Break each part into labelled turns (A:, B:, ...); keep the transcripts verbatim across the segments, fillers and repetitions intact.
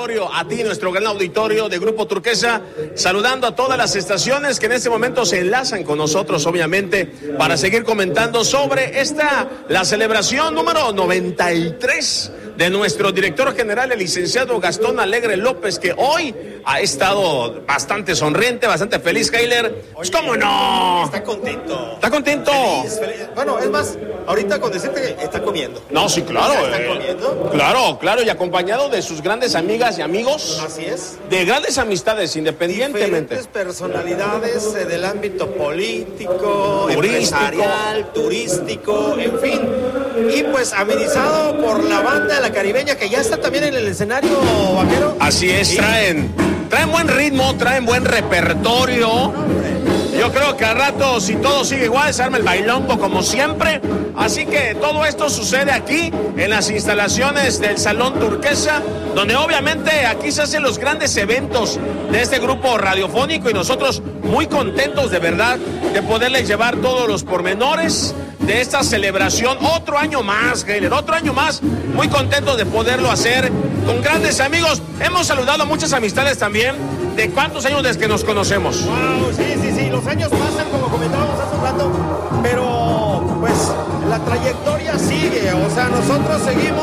A: auditorio, a ti, nuestro gran auditorio de Grupo Turquesa, saludando a todas las estaciones que en este momento se enlazan con nosotros, obviamente, para seguir comentando sobre esta, la celebración número noventa y tres de nuestro director general, el licenciado Gastón Alegre López, que hoy ha estado bastante sonriente, bastante feliz, Heiler. Pues, ¿cómo no?
B: Está contento.
A: ¿Está contento?
B: Feliz, feliz. Bueno, es más, ahorita con decirte que está comiendo.
A: No, sí, claro.
B: ¿Está
A: eh,
B: comiendo?
A: Claro, claro, y acompañado de sus grandes amigas y amigos.
B: Así es.
A: De grandes amistades, independientemente.
B: Diferentes personalidades eh, del ámbito político,
A: Turístico.
B: empresarial, turístico, en fin. Y pues amenizado por la banda de la caribeña que ya está también en el escenario, Vaquero.
A: Así es,
B: Sí.
A: traen, traen buen ritmo, traen buen repertorio. Yo creo que al rato, si todo sigue igual, se arma el bailongo como siempre. Así que todo esto sucede aquí, en las instalaciones del Salón Turquesa, donde obviamente aquí se hacen los grandes eventos de este grupo radiofónico y nosotros muy contentos de verdad de poderles llevar todos los pormenores de esta celebración. Otro año más, Heiler, otro año más. Muy contentos de poderlo hacer con grandes amigos. Hemos saludado a muchas amistades también. ¿De cuántos años desde que nos conocemos?
B: Wow, sí, sí, sí, los años pasan como comentábamos hace un rato, pero pues la trayectoria sigue, o sea, nosotros seguimos.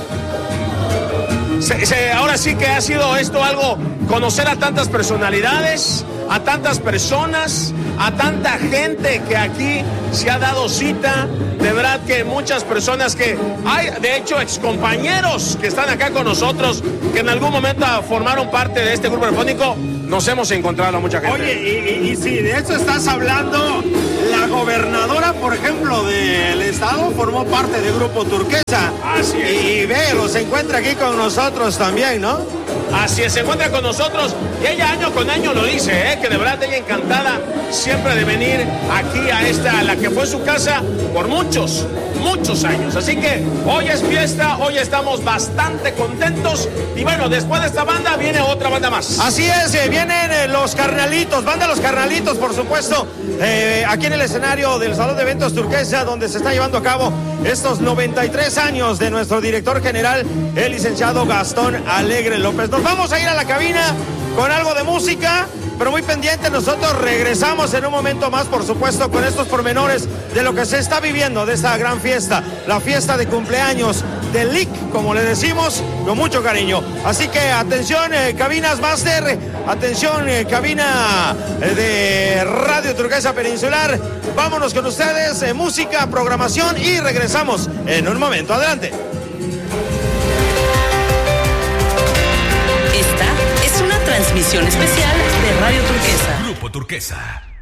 A: Se, se, ahora sí que ha sido esto algo, conocer a tantas personalidades, a tantas personas, a tanta gente que aquí se ha dado cita. De verdad que muchas personas que hay, de hecho, excompañeros que están acá con nosotros, que en algún momento formaron parte de este grupo telefónico, nos hemos encontrado a mucha gente.
B: Oye, y, y, y si de eso estás hablando, la gobernadora, por ejemplo, del estado formó parte del Grupo Turquesa.
A: Así es.
B: Y ve, se encuentra aquí con nosotros también, ¿no?
A: Así es, se encuentra con nosotros y ella año con año lo dice, ¿eh? Que de verdad ella encantada siempre de venir aquí a esta, a la que fue su casa por muchos, muchos años. Así que hoy es fiesta, hoy estamos bastante contentos y bueno, después de esta banda viene otra banda más.
B: Así es, eh, vienen eh, los Carnalitos, banda Los Carnalitos, por supuesto, eh, aquí en el escenario del Salón de Eventos Turquesa, donde se está llevando a cabo estos noventa y tres años de nuestro director general, el licenciado Gastón Alegre López. Nos vamos a ir a la cabina con algo de música, pero muy pendiente, nosotros regresamos en un momento más, por supuesto, con estos pormenores de lo que se está viviendo de esta gran fiesta, la fiesta de cumpleaños del L I C, como le decimos, con mucho cariño. Así que atención, eh, cabinas máster, atención, eh, cabina eh, de Radio Turquesa Peninsular. Vámonos con ustedes, eh, música, programación y regresamos en un momento. Adelante.
C: Esta es una transmisión especial de Radio Turquesa.
D: Grupo Turquesa.